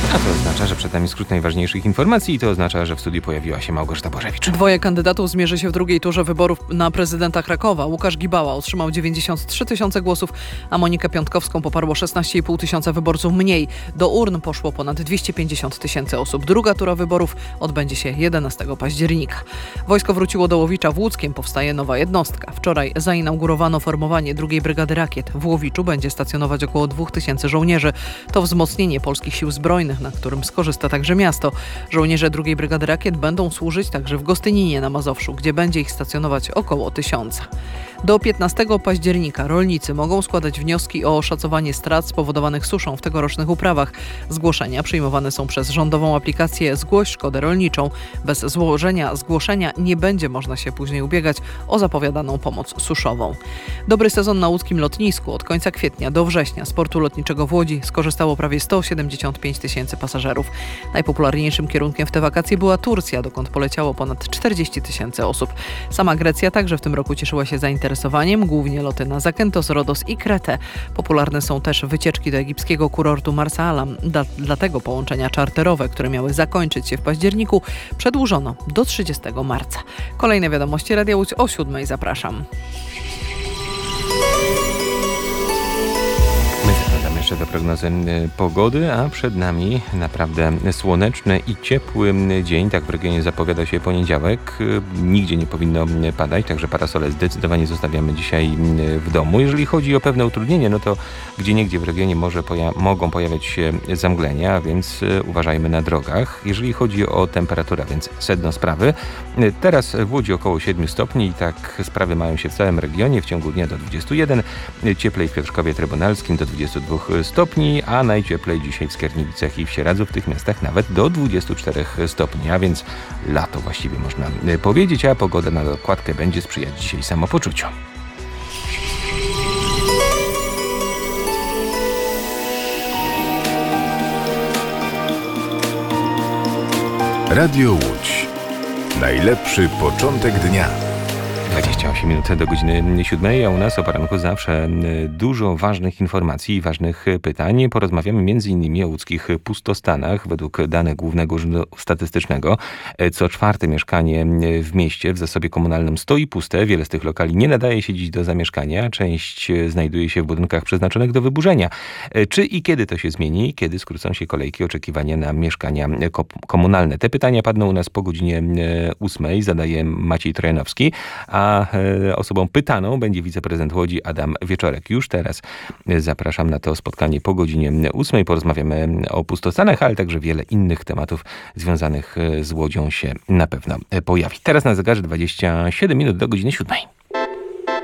A to oznacza, że przed nami skrót najważniejszych informacji i to oznacza, że w studiu pojawiła się Małgorzata Bożewicz. Dwoje kandydatów zmierzy się w drugiej turze wyborów na prezydenta Krakowa. Łukasz Gibała otrzymał 93 tysiące głosów, a Monikę Piątkowską poparło 16,5 tysiąca wyborców mniej. Do urn poszło ponad 250 tysięcy osób. Druga tura wyborów odbędzie się 11 października. Wojsko wróciło do Łowicza. W Łódzkiem powstaje nowa jednostka. Wczoraj zainaugurowano formowanie drugiej brygady rakiet. W Łowiczu będzie stacjonować około 2000 żołnierzy. To wzmocnienie polskich sił zbrojnych, na którym skorzysta także miasto. Żołnierze drugiej brygady rakiet będą służyć także w Gostyninie na Mazowszu, gdzie będzie ich stacjonować około 1000. Do 15 października rolnicy mogą składać wnioski o oszacowanie strat spowodowanych suszą w tegorocznych uprawach. Zgłoszenia przyjmowane są przez rządową aplikację Zgłoś szkodę rolniczą. Bez złożenia zgłoszenia nie będzie można się później ubiegać o zapowiadaną pomoc suszową. Dobry sezon na łódzkim lotnisku. Od końca kwietnia do września z portu lotniczego w Łodzi skorzystało prawie 175 tysięcy pasażerów. Najpopularniejszym kierunkiem w te wakacje była Turcja, dokąd poleciało ponad 40 tysięcy osób. Sama Grecja także w tym roku cieszyła się zainteresowaniem, głównie loty na Zakentos, Rodos i Kretę. Popularne są też wycieczki do egipskiego kurortu Marsa Alam. Dlatego połączenia czarterowe, które miały zakończyć się w październiku, przedłużono do 30 marca. Kolejne wiadomości Radia Łódź o 7:00. Zapraszam. Jeszcze do prognozy pogody, a przed nami naprawdę słoneczny i ciepły dzień. Tak w regionie zapowiada się poniedziałek. Nigdzie nie powinno padać, także parasole zdecydowanie zostawiamy dzisiaj w domu. Jeżeli chodzi o pewne utrudnienie, no to gdzieniegdzie w regionie mogą pojawiać się zamglenia, a więc uważajmy na drogach. Jeżeli chodzi o temperaturę, więc sedno sprawy. Teraz w Łodzi około 7 stopni i tak sprawy mają się w całym regionie. W ciągu dnia do 21, cieplej w Piotrkowie Trybunalskim do 22 stopni, a najcieplej dzisiaj w Skierniewicach i w Sieradzu, w tych miastach nawet do 24 stopni, a więc lato właściwie można powiedzieć, a pogoda na dokładkę będzie sprzyjać dzisiaj samopoczuciu. Radio Łódź. Najlepszy początek dnia. 28 minut do godziny 7, a u nas o poranku zawsze dużo ważnych informacji i ważnych pytań. Porozmawiamy m.in. o łódzkich pustostanach. Według danych Głównego Urzędu Statystycznego co czwarte mieszkanie w mieście w zasobie komunalnym stoi puste. Wiele z tych lokali nie nadaje się dziś do zamieszkania. Część znajduje się w budynkach przeznaczonych do wyburzenia. Czy i kiedy to się zmieni? Kiedy skrócą się kolejki oczekiwania na mieszkania komunalne? Te pytania padną u nas po godzinie 8. Zadaje Maciej Trojanowski, a osobą pytaną będzie wiceprezydent Łodzi Adam Wieczorek. Już teraz zapraszam na to spotkanie po godzinie 8. Porozmawiamy o pustostanach, ale także wiele innych tematów związanych z Łodzią się na pewno pojawi. Teraz na zegarze 27 minut do godziny 7.